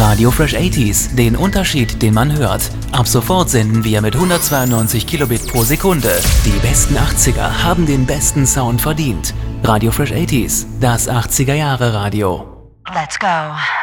Radio Fresh 80s, den Unterschied, den man hört. Ab sofort senden wir mit 192 Kilobit pro Sekunde. Die besten 80er haben den besten Sound verdient. Radio Fresh 80s, das 80er Jahre Radio. Let's go.